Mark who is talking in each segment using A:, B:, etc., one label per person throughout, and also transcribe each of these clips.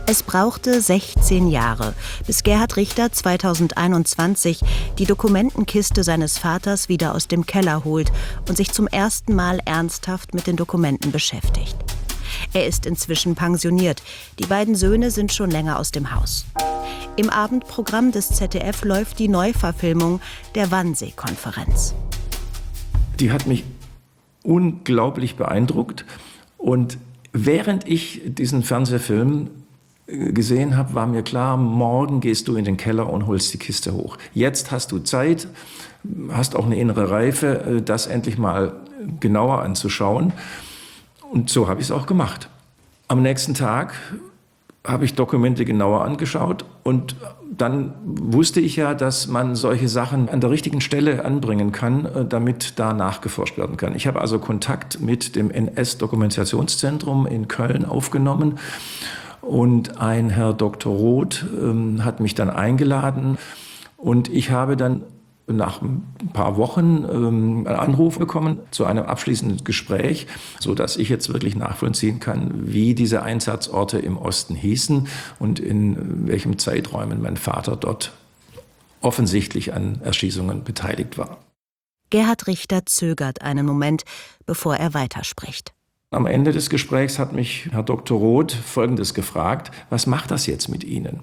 A: Es brauchte 16 Jahre, bis Gerhard Richter 2021 die Dokumentenkiste seines Vaters wieder aus dem Keller holt und sich zum ersten Mal ernsthaft mit den Dokumenten beschäftigt. Er ist inzwischen pensioniert. Die beiden Söhne sind schon länger aus dem Haus. Im Abendprogramm des ZDF läuft die Neuverfilmung der Wannsee-Konferenz.
B: Die hat mich unglaublich beeindruckt. Und während ich diesen Fernsehfilm gesehen habe, war mir klar, morgen gehst du in den Keller und holst die Kiste hoch. Jetzt hast du Zeit, hast auch eine innere Reife, das endlich mal genauer anzuschauen. Und so habe ich es auch gemacht. Am nächsten Tag habe ich Dokumente genauer angeschaut und dann wusste ich ja, dass man solche Sachen an der richtigen Stelle anbringen kann, damit da nachgeforscht werden kann. Ich habe also Kontakt mit dem NS-Dokumentationszentrum in Köln aufgenommen und ein Herr Dr. Roth hat mich dann eingeladen und ich habe dann nach ein paar Wochen einen Anruf bekommen zu einem abschließenden Gespräch, sodass ich jetzt wirklich nachvollziehen kann, wie diese Einsatzorte im Osten hießen und in welchen Zeiträumen mein Vater dort offensichtlich an Erschießungen beteiligt war.
A: Gerhard Richter zögert einen Moment, bevor er weiterspricht.
B: Am Ende des Gesprächs hat mich Herr Dr. Roth Folgendes gefragt: Was macht das jetzt mit Ihnen?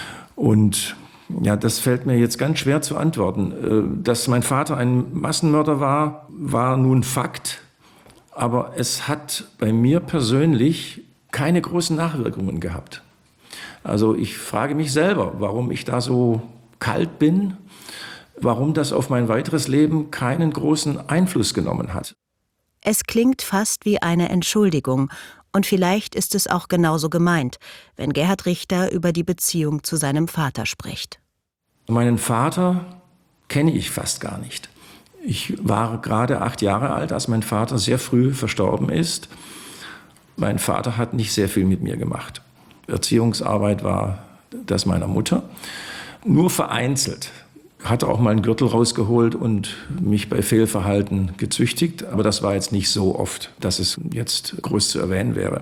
B: Und ja, das fällt mir jetzt ganz schwer zu antworten. Dass mein Vater ein Massenmörder war nun Fakt. Aber es hat bei mir persönlich keine großen Nachwirkungen gehabt. Also ich frage mich selber, warum ich da so kalt bin, warum das auf mein weiteres Leben keinen großen Einfluss genommen hat.
A: Es klingt fast wie eine Entschuldigung. Und vielleicht ist es auch genauso gemeint, wenn Gerhard Richter über die Beziehung zu seinem Vater spricht.
B: Meinen Vater kenne ich fast gar nicht. Ich war gerade 8 Jahre alt, als mein Vater sehr früh verstorben ist. Mein Vater hat nicht sehr viel mit mir gemacht. Erziehungsarbeit war das meiner Mutter. Nur vereinzelt. Hat auch mal einen Gürtel rausgeholt und mich bei Fehlverhalten gezüchtigt. Aber das war jetzt nicht so oft, dass es jetzt groß zu erwähnen wäre.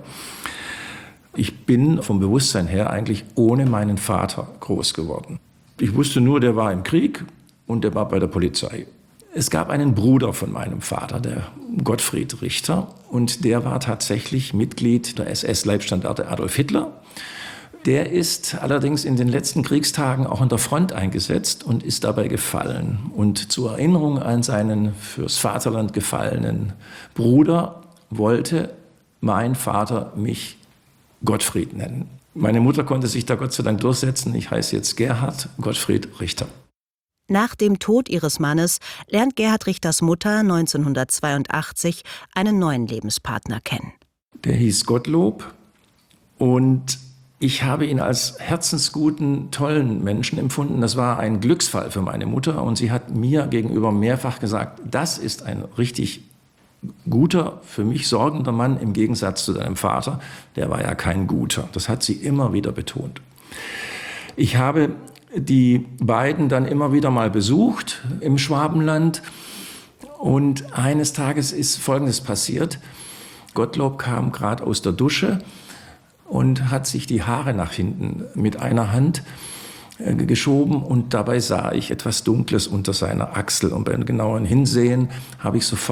B: Ich bin vom Bewusstsein her eigentlich ohne meinen Vater groß geworden. Ich wusste nur, der war im Krieg und der war bei der Polizei. Es gab einen Bruder von meinem Vater, der Gottfried Richter. Und der war tatsächlich Mitglied der SS-Leibstandarte Adolf Hitler. Der ist allerdings in den letzten Kriegstagen auch an der Front eingesetzt und ist dabei gefallen. Und zur Erinnerung an seinen fürs Vaterland gefallenen Bruder wollte mein Vater mich Gottfried nennen. Meine Mutter konnte sich da Gott sei Dank durchsetzen. Ich heiße jetzt Gerhard Gottfried Richter.
A: Nach dem Tod ihres Mannes lernt Gerhard Richters Mutter 1982 einen neuen Lebenspartner kennen.
B: Der hieß Gottlob und ich habe ihn als herzensguten, tollen Menschen empfunden. Das war ein Glücksfall für meine Mutter und sie hat mir gegenüber mehrfach gesagt, das ist ein richtig guter, für mich sorgender Mann im Gegensatz zu deinem Vater. Der war ja kein guter. Das hat sie immer wieder betont. Ich habe die beiden dann immer wieder mal besucht im Schwabenland und eines Tages ist Folgendes passiert. Gottlob kam gerade aus der Dusche und hat sich die Haare nach hinten mit einer Hand geschoben und dabei sah ich etwas Dunkles unter seiner Achsel. Und beim genauen Hinsehen habe ich sofort